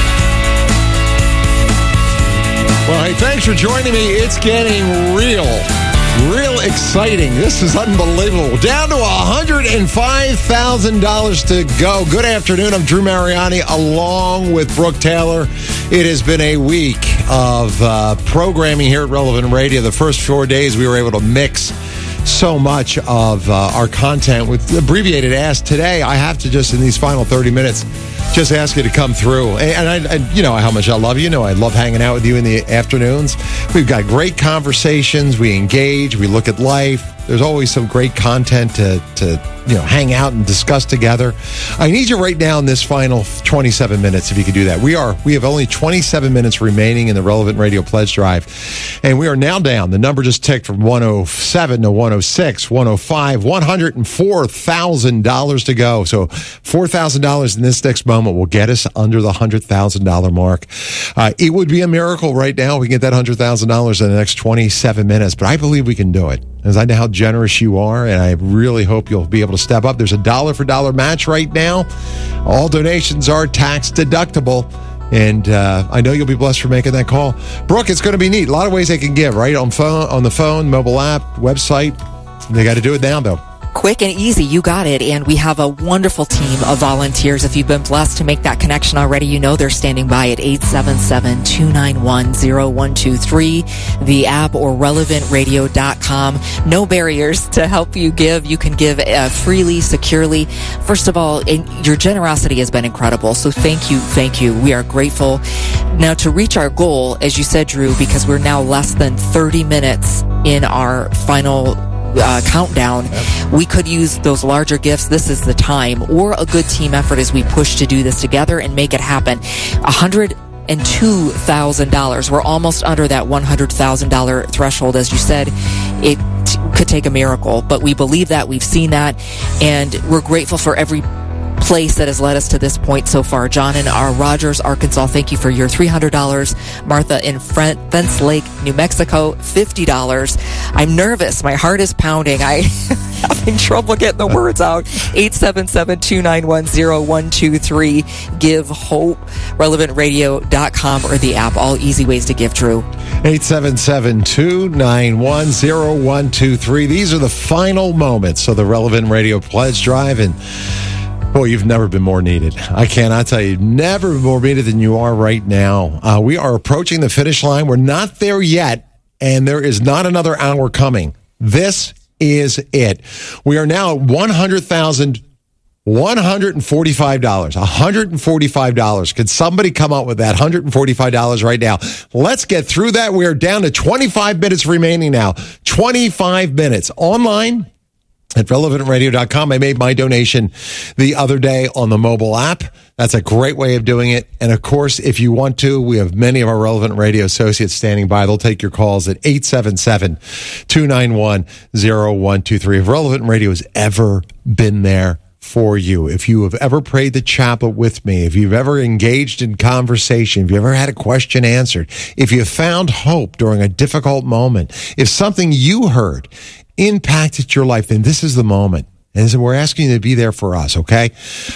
Speaker 2: Well, hey, thanks for joining me. It's getting real, real exciting. This is unbelievable. Down to one hundred five thousand dollars to go. Good afternoon. I'm Drew Mariani along with Brooke Taylor. It has been a week of uh, programming here at Relevant Radio. The first four days we were able to mix so much of uh, our content with abbreviated Ask. Today, I have to just, in these final thirty minutes, just ask you to come through. And, and I, I, you know how much I love you. You know I love hanging out with you in the afternoons. We've got great conversations. We engage. We look at life. There's always some great content to, to you know, hang out and discuss together. I need you right now in this final twenty-seven minutes, if you could do that. We are we have only twenty-seven minutes remaining in the Relevant Radio Pledge Drive, and we are now down. The number just ticked from one oh seven to one oh six, one oh five, one hundred four thousand dollars to go. So four thousand dollars in this next moment will get us under the one hundred thousand dollars mark. Uh, it would be a miracle right now if we get that one hundred thousand dollars in the next twenty-seven minutes, but I believe we can do it. As I know how generous you are, and I really hope you'll be able to step up. There's a dollar for dollar match right now. All donations are tax deductible, and uh, I know you'll be blessed for making that call. Brooke, it's going to be neat. A lot of ways they can give, right? On phone, on the phone, mobile app, website. They got to do it now, though.
Speaker 1: Quick and easy, you got it. And we have a wonderful team of volunteers. If you've been blessed to make that connection already, you know they're standing by at eight seven seven, two nine one, zero one two three, the app, or relevant radio dot com. No barriers to help you give. You can give uh, freely, securely. First of all, and your generosity has been incredible. So thank you, thank you. We are grateful. Now, to reach our goal, as you said, Drew, because we're now less than thirty minutes in our final Uh, countdown, yep. We could use those larger gifts. This is the time, or a good team effort as we push to do this together and make it happen. one hundred two thousand dollars. We're almost under that one hundred thousand dollars threshold. As you said, it t- could take a miracle, but we believe that. We've seen that, and we're grateful for every place that has led us to this point so far. John in our Rogers, Arkansas, thank you for your three hundred dollars. Martha in Fence Lake, New Mexico, fifty dollars. I'm nervous. My heart is pounding. I'm having trouble getting the words out. eight seven seven, two nine one, zero one two three. Give Hope, relevant radio dot com, or the app. All easy ways to give, Drew.
Speaker 2: eight seven seven, two nine one, zero one two three. These are the final moments of the Relevant Radio Pledge Drive, and boy, you've never been more needed. I cannot tell you, never been more needed than you are right now. Uh, we are approaching the finish line. We're not there yet, and there is not another hour coming. This is it. We are now at one hundred thousand dollars. one hundred forty-five dollars. one hundred forty-five dollars. Could somebody come up with that? one hundred forty-five dollars right now. Let's get through that. We are down to twenty-five minutes remaining now. twenty-five minutes. Online at relevant radio dot com. I made my donation the other day on the mobile app. That's a great way of doing it. And of course, if you want to, we have many of our Relevant Radio associates standing by. They'll take your calls at eight seven seven, two nine one, zero one two three. If Relevant Radio has ever been there for you, if you have ever prayed the chaplet with me, if you've ever engaged in conversation, if you ever had a question answered, if you found hope during a difficult moment, if something you heard impacted your life, then this is the moment. And so we're asking you to be there for us, okay?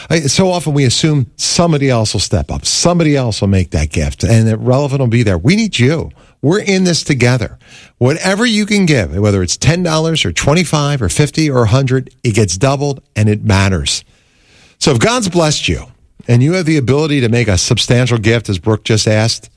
Speaker 2: So often we assume somebody else will step up. Somebody else will make that gift, and that Relevant will be there. We need you. We're in this together. Whatever you can give, whether it's ten dollars or twenty-five dollars or fifty dollars or one hundred dollars, it gets doubled, and it matters. So if God's blessed you, and you have the ability to make a substantial gift, as Brooke just asked,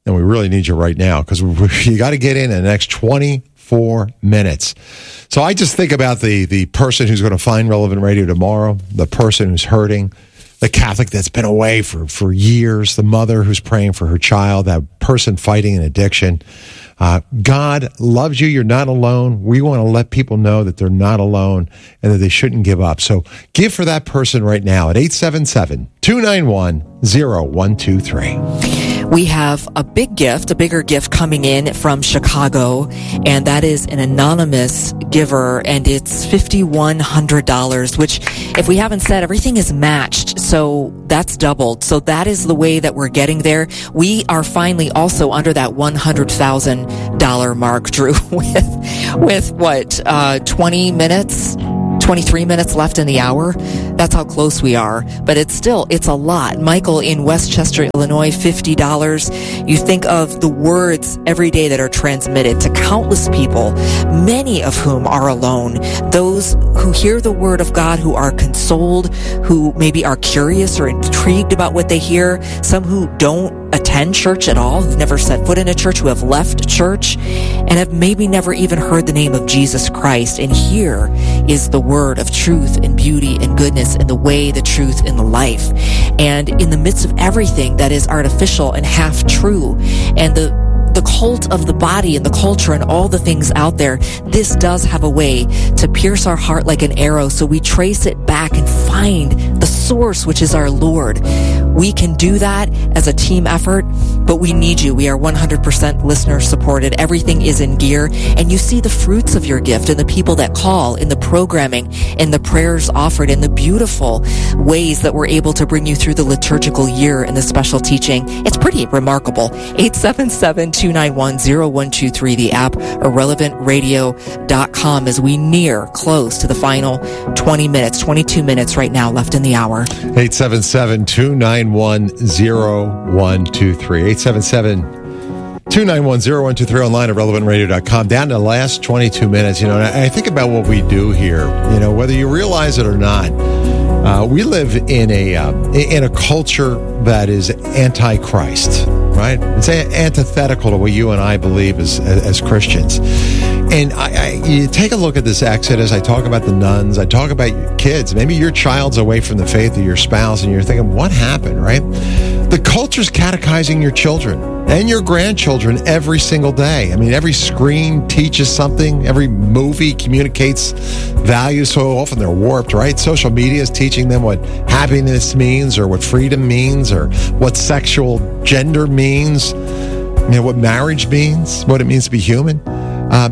Speaker 2: And we really need you right now because you got to get in in the next twenty-four minutes. So I just think about the the person who's going to find Relevant Radio tomorrow, the person who's hurting, the Catholic that's been away for, for years, the mother who's praying for her child, that person fighting an addiction. Uh, God loves you. You're not alone. We want to let people know that they're not alone and that they shouldn't give up. So give for that person right now at eight seven seven, two nine one, zero one two three.
Speaker 1: We have a big gift, a bigger gift coming in from Chicago, and that is an anonymous giver, and it's five thousand one hundred dollars, which, if we haven't said, everything is matched, so that's doubled. So that is the way that we're getting there. We are finally also under that one hundred thousand dollars mark, Drew, with, with what, uh, twenty minutes? twenty-three minutes left in the hour. That's how close we are. But it's still, it's a lot. Michael in Westchester, Illinois, fifty dollars. You think of the words every day that are transmitted to countless people, many of whom are alone. Those who hear the word of God, who are consoled, who maybe are curious or intrigued about what they hear. Some who don't attend church at all, who've never set foot in a church, who have left church and have maybe never even heard the name of Jesus Christ. And here is the word of truth and beauty and goodness and the way, the truth, and the life. And in the midst of everything that is artificial and half true, and the the cult of the body and the culture and all the things out there, this does have a way to pierce our heart like an arrow, so we trace it back and find the source, which is our Lord. We can do that as a team effort, but we need you. We are one hundred percent listener supported. Everything is in gear, and you see the fruits of your gift in the people that call, in the programming, in the prayers offered, in the beautiful ways that we're able to bring you through the liturgical year and the special teaching. It's pretty remarkable. eight seven seven, two nine one, zero one two three, the app, or relevant radio dot com, as we near close to the final twenty minutes, twenty-two minutes right now left in the hour.
Speaker 2: eight seven seven, two nine one, zero one two three. eight seven seven, two nine one, zero one two three, online at relevant radio dot com. Down to the last twenty-two minutes, you know, and I think about what we do here, you know, whether you realize it or not. Uh, we live in a uh, in a culture that is anti-Christ, right? It's a- antithetical to what you and I believe as as, as Christians. And I, I, you take a look at this exodus. I talk about the nuns. I talk about your kids. Maybe your child's away from the faith of your spouse, and you're thinking, what happened, right? The culture's catechizing your children and your grandchildren every single day. I mean, every screen teaches something. Every movie communicates values. So often they're warped, right? Social media is teaching them what happiness means, or what freedom means, or what sexual gender means, you know, what marriage means, what it means to be human. Uh,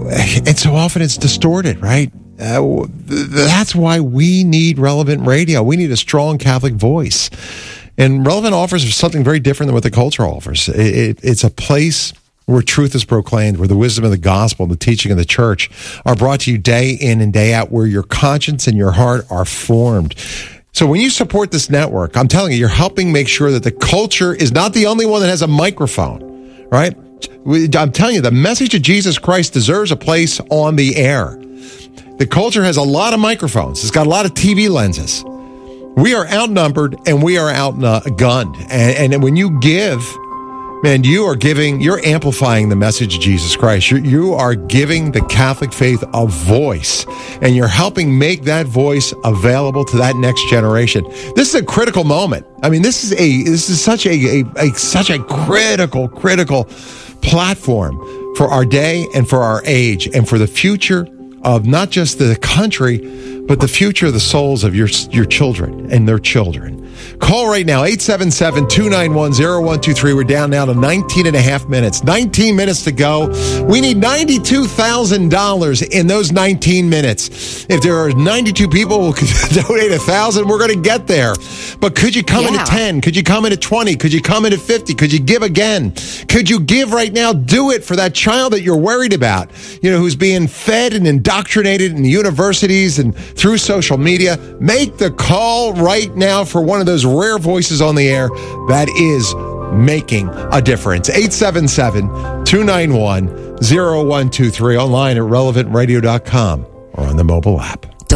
Speaker 2: and so often it's distorted, right? Uh, that's why we need Relevant Radio. We need a strong Catholic voice. And Relevant offers something very different than what the culture offers. It, it, it's a place where truth is proclaimed, where the wisdom of the gospel, the teaching of the church are brought to you day in and day out, where your conscience and your heart are formed. So when you support this network, I'm telling you, you're helping make sure that the culture is not the only one that has a microphone, right? I'm telling you, the message of Jesus Christ deserves a place on the air. The culture has a lot of microphones. It's got a lot of T V lenses. We are outnumbered and we are outgunned. And, and when you give, man, you are giving, you're amplifying the message of Jesus Christ. You, you are giving the Catholic faith a voice, and you're helping make that voice available to that next generation. This is a critical moment. I mean, this is a, this is such a, a, a such a critical, critical platform for our day and for our age and for the future of not just the country, but the future of the souls of your your children and their children. Call right now, eight seven seven, two nine one, zero one two three. We're down now to nineteen and a half minutes. nineteen minutes to go. We need ninety-two thousand dollars in those nineteen minutes. If there are ninety-two people who could donate one thousand dollars, we're going to get there. But could you come yeah. into ten? Could you come into twenty? Could you come into fifty? Could you give again? Could you give right now? Do it for that child that you're worried about, you know, who's being fed and indoctrinated in universities and through social media. Make the call right now for one of those rare voices on the air that is making a difference. eight seven seven, two nine one, zero one two three, online at relevant radio dot com or on the mobile app.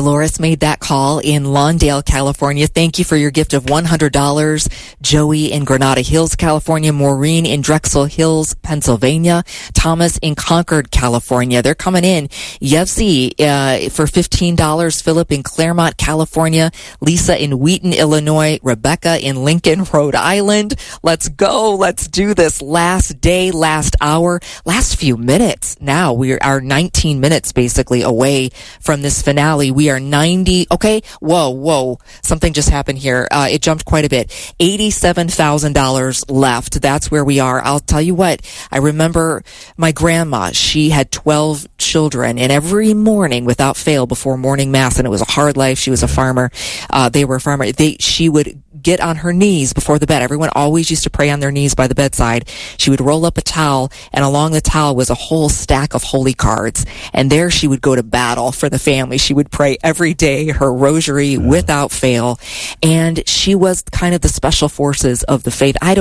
Speaker 1: Dolores made that call in Lawndale, California. Thank you for your gift of one hundred dollars. Joey in Granada Hills, California. Maureen in Drexel Hills, Pennsylvania. Thomas in Concord, California. They're coming in. Yevsey uh, for fifteen dollars. Philip in Claremont, California. Lisa in Wheaton, Illinois. Rebecca in Lincoln, Rhode Island. Let's go. Let's do this. Last day, last hour, last few minutes. Now we are nineteen minutes basically away from this finale. We are ninety. Okay. Whoa, whoa. Something just happened here. Uh, it jumped quite a bit. eighty-seven thousand dollars left. That's where we are. I'll tell you what. I remember my grandma. She had twelve children, and every morning without fail before morning mass, and it was a hard life. She was a farmer. Uh, they were a farmer. They, she would get on her knees before the bed. Everyone always used to pray on their knees by the bedside. She would roll up a towel, and along the towel was a whole stack of holy cards. And there she would go to battle for the family. She would pray every day, her rosary without fail. And she was kind of the special forces of the faith. I don't